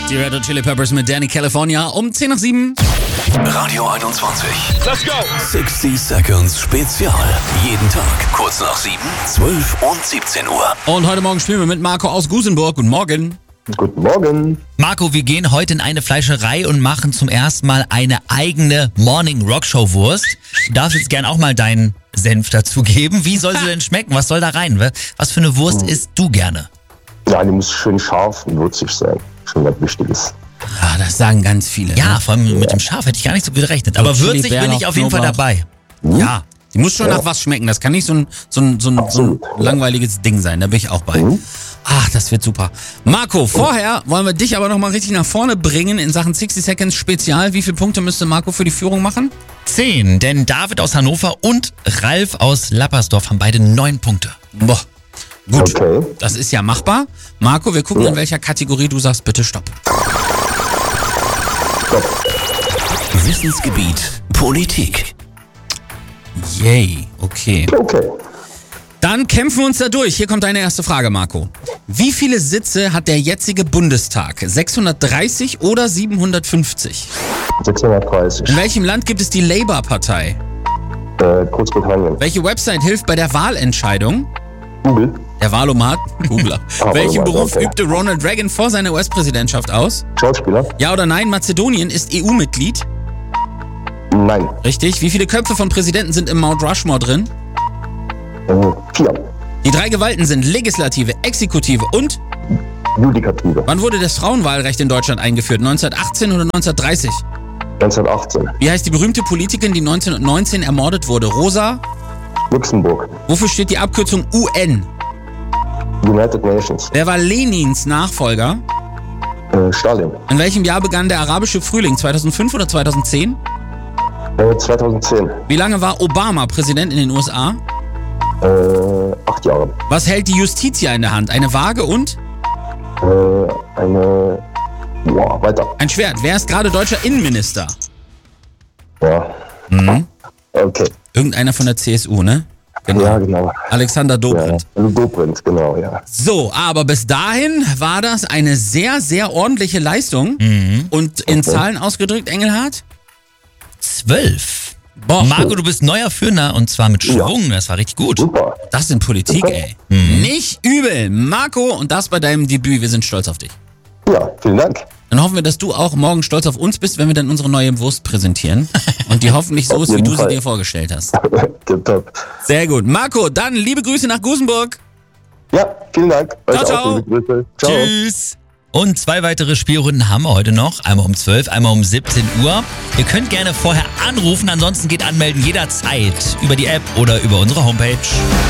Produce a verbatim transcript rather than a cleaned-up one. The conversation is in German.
Die Red Hot Chili Peppers mit Danny California um zehn nach sieben. Radio einundzwanzig. Let's go! sechzig Seconds Spezial. Jeden Tag kurz nach sieben, zwölf und siebzehn Uhr. Und heute Morgen spielen wir mit Marco aus Gusenburg. Guten Morgen. Guten Morgen. Marco, wir gehen heute in eine Fleischerei und machen zum ersten Mal eine eigene Morning Rockshow Wurst. Du darfst jetzt gern auch mal deinen Senf dazu geben. Wie soll sie denn schmecken? Was soll da rein? Was für eine Wurst isst du gerne? Ja, die muss schön scharf und würzig sein. Schon was Wichtiges. Ah, das sagen ganz viele. Ja, ne? vor allem mit dem Schaf hätte ich gar nicht so gerechnet. Aber Chili, würzig bin Bärlauch, ich auf jeden Fall Knoblauch. dabei. Ja, die muss schon nach was schmecken. Das kann nicht so ein, so ein, so ein, so ein langweiliges Ding sein. Da bin ich auch bei. Ach, das wird super. Marco, vorher wollen wir dich aber nochmal richtig nach vorne bringen in Sachen sechzig Seconds Spezial. Wie viele Punkte müsste Marco für die Führung machen? Zehn, denn David aus Hannover und Ralf aus Lappersdorf haben beide neun Punkte. Boah. Gut, Okay. das ist ja machbar. Marco, wir gucken, in welcher Kategorie du sagst, bitte stopp. Wissensgebiet Politik. Yay, okay. Okay. Dann kämpfen wir uns da durch. Hier kommt deine erste Frage, Marco. Wie viele Sitze hat der jetzige Bundestag? sechshundertdreißig oder siebenhundertfünfzig? sechshundertdreißig. In welchem Land gibt es die Labour-Partei? Äh, Großbritannien. Welche Website hilft bei der Wahlentscheidung? Google. Der Wahlomat? Googler. Ah, Welchen Wahlomat, Beruf okay. übte Ronald Reagan vor seiner U S-Präsidentschaft aus? Schauspieler. Ja oder nein, Mazedonien ist E U-Mitglied? Nein. Richtig. Wie viele Köpfe von Präsidenten sind im Mount Rushmore drin? Äh, vier. Die drei Gewalten sind Legislative, Exekutive und... Judikative. Wann wurde das Frauenwahlrecht in Deutschland eingeführt? neunzehnhundertachtzehn oder neunzehnhundertdreißig? neunzehnhundertachtzehn. Wie heißt die berühmte Politikerin, die neunzehnhundertneunzehn ermordet wurde? Rosa? Luxemburg. Wofür steht die Abkürzung U N? United Nations. Wer war Lenins Nachfolger? Äh, Stalin. In welchem Jahr begann der arabische Frühling? zweitausendfünf oder zweitausendzehn? Äh, zweitausendzehn. Wie lange war Obama Präsident in den U S A? Äh, acht Jahre. Was hält die Justitia in der Hand? Eine Waage und Äh, eine... Boah, weiter. ein Schwert. Wer ist gerade deutscher Innenminister? Ja. Mhm. Okay. Irgendeiner von der C S U, ne? Genau. Ja, genau. Alexander Ja, Dobrindt. Dobrindt, genau, ja. So, aber bis dahin war das eine sehr, sehr ordentliche Leistung. Und in Zahlen ausgedrückt, Engelhardt? Zwölf. Boah, Marco, du bist neuer Führer und zwar mit Schwung. Das war richtig gut. Super. das sind Politik, ey. Nicht übel. Marco, und das bei deinem Debüt. Wir sind stolz auf dich. Ja, vielen Dank. Dann hoffen wir, dass du auch morgen stolz auf uns bist, wenn wir dann unsere neue Wurst präsentieren. Und die hoffentlich so Auf ist, wie jeden du sie Fall. dir vorgestellt hast. Tipptopp. Sehr gut. Marco, dann liebe Grüße nach Gusenburg. Ja, vielen Dank. Euch Ciao, auch ciao. liebe Grüße. Ciao. Tschüss. Und zwei weitere Spielrunden haben wir heute noch. Einmal um zwölf, einmal um siebzehn Uhr. Ihr könnt gerne vorher anrufen, ansonsten geht anmelden jederzeit über die App oder über unsere Homepage.